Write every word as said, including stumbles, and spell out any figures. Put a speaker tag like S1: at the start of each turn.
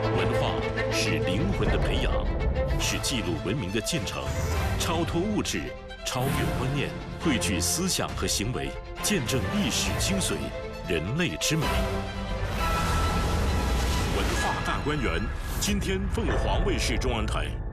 S1: 文化是灵魂的培养，是记录文明的进程，超脱物质，超越观念，汇聚思想和行为，见证历史精髓，人类之美。文化大观园，今天凤凰卫视中文台。